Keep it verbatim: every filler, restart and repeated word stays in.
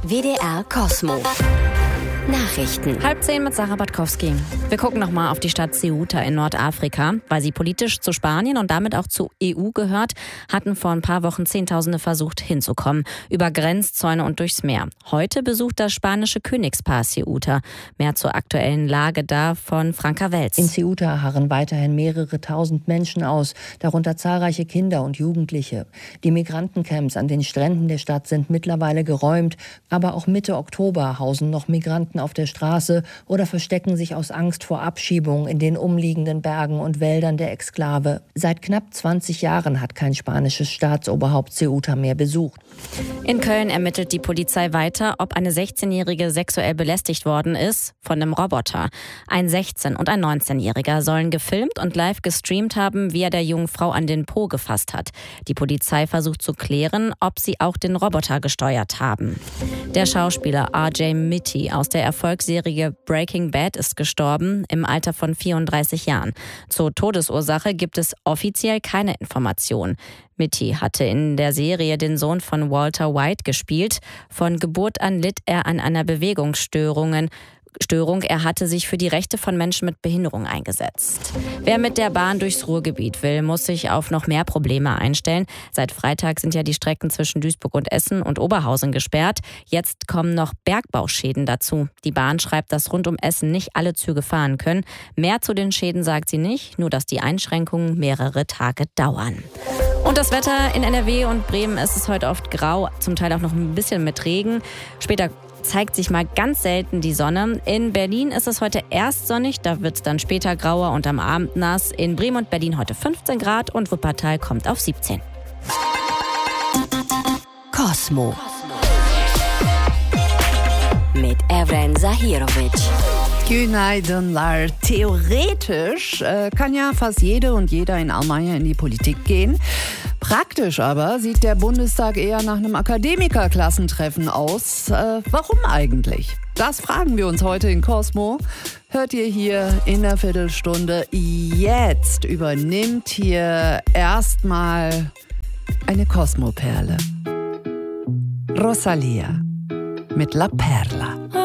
W D R Kosmo. Nachrichten. Halb zehn mit Sarah Batkowski. Wir gucken nochmal auf die Stadt Ceuta in Nordafrika. Weil sie politisch zu Spanien und damit auch zur E U gehört, hatten vor ein paar Wochen Zehntausende versucht hinzukommen. Über Grenzzäune und durchs Meer. Heute besucht das spanische Königspaar Ceuta. Mehr zur aktuellen Lage da von Franka Welz. In Ceuta harren weiterhin mehrere tausend Menschen aus, darunter zahlreiche Kinder und Jugendliche. Die Migrantencamps an den Stränden der Stadt sind mittlerweile geräumt, aber auch Mitte Oktober hausen noch Migranten auf der Straße oder verstecken sich aus Angst vor Abschiebung in den umliegenden Bergen und Wäldern der Exklave. Seit knapp zwanzig Jahren hat kein spanisches Staatsoberhaupt Ceuta mehr besucht. In Köln ermittelt die Polizei weiter, ob eine sechzehnjährige sexuell belästigt worden ist von einem Roboter. Ein sechzehn- und ein neunzehnjähriger sollen gefilmt und live gestreamt haben, wie er der jungen Frau an den Po gefasst hat. Die Polizei versucht zu klären, ob sie auch den Roboter gesteuert haben. Der Schauspieler R J Mitte aus der Erfolgsserie Breaking Bad ist gestorben, im Alter von vierunddreißig Jahren. Zur Todesursache gibt es offiziell keine Informationen. Mitte hatte in der Serie den Sohn von Walter White gespielt. Von Geburt an litt er an einer Bewegungsstörung. Störung. Er hatte sich für die Rechte von Menschen mit Behinderung eingesetzt. Wer mit der Bahn durchs Ruhrgebiet will, muss sich auf noch mehr Probleme einstellen. Seit Freitag sind ja die Strecken zwischen Duisburg und Essen und Oberhausen gesperrt. Jetzt kommen noch Bergbauschäden dazu. Die Bahn schreibt, dass rund um Essen nicht alle Züge fahren können. Mehr zu den Schäden sagt sie nicht, nur dass die Einschränkungen mehrere Tage dauern. Und das Wetter in N R W und Bremen ist es heute oft grau, zum Teil auch noch ein bisschen mit Regen. Später zeigt sich mal ganz selten die Sonne. In Berlin ist es heute erst sonnig, da wird es dann später grauer und am Abend nass. In Bremen und Berlin heute fünfzehn Grad und Wuppertal kommt auf siebzehn. Kosmo. Mit Evren Zahirovic. Günaydınlar. Theoretisch äh, kann ja fast jede und jeder in Almanya in die Politik gehen. Praktisch aber sieht der Bundestag eher nach einem Akademikerklassentreffen aus. Äh, warum eigentlich? Das fragen wir uns heute in Kosmo. Hört ihr hier in der Viertelstunde. Jetzt übernimmt hier erstmal eine Kosmoperle. Rosalia mit La Perla.